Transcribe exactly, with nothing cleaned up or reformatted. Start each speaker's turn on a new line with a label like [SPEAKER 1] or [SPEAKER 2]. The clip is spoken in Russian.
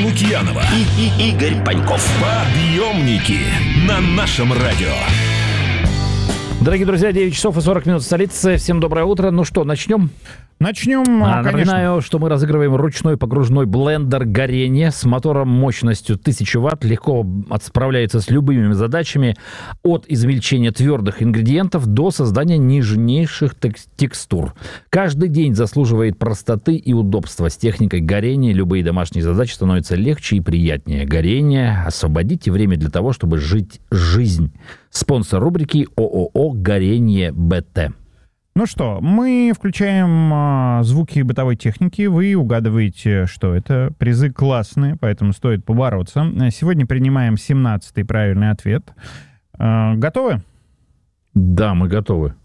[SPEAKER 1] Лукьянова
[SPEAKER 2] и, и Игорь Паньков.
[SPEAKER 1] Подъемники на нашем радио.
[SPEAKER 3] Дорогие друзья, девять часов и сорок минут в столице. Всем доброе утро. Ну что, начнем?
[SPEAKER 4] Начнем,
[SPEAKER 3] а,
[SPEAKER 4] конечно.
[SPEAKER 3] Напоминаю, что мы разыгрываем ручной погружной блендер горение с мотором мощностью тысяча ватт. Легко справляется с любыми задачами от измельчения твердых ингредиентов до создания нежнейших текстур. Каждый день заслуживает простоты и удобства. С техникой горения любые домашние задачи становятся легче и приятнее. Горение. Освободите время для того, чтобы жить жизнь. Спонсор рубрики ООО «Горение БТ».
[SPEAKER 4] Ну что, мы включаем а, звуки бытовой техники, вы угадываете, что это. Призы классные, поэтому стоит побороться. Сегодня принимаем семнадцатый правильный ответ. А, готовы?
[SPEAKER 3] Да, мы готовы.